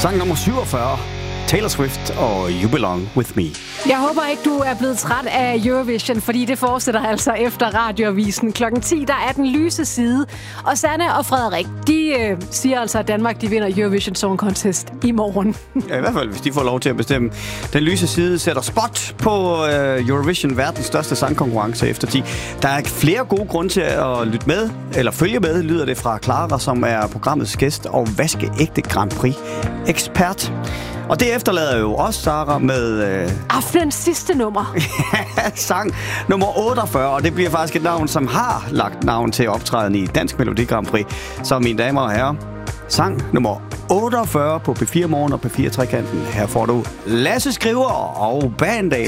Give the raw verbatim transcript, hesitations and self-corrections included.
Sang nummer syvogfyrre. Taylor Swift og You Belong With Me. Jeg håber ikke, du er blevet træt af Eurovision, fordi det fortsætter altså efter radioavisen. klokken ti, der er den lyse side. Og Sanne og Frederik, de øh, siger altså, at Danmark de vinder Eurovision Song Contest i morgen. Ja, i hvert fald, hvis de får lov til at bestemme. Den lyse side sætter spot på øh, Eurovision, verdens største sangkonkurrence efter ti. Der er flere gode grunde til at lytte med, eller følge med, lyder det fra Clara, som er programmets gæst og vaskeægte Grand Prix-ekspert. Og det efterlader jo også Sara med... Øh... aftenens sidste nummer. sang nummer otteogfyrre, og det bliver faktisk et navn, som har lagt navn til optræden i Dansk Melodi Grand Prix. Så mine damer og herrer, sang nummer otteogfyrre på P fire Morgen og P fire Trekanten. Her får du Lasse Skriver og Band Aid.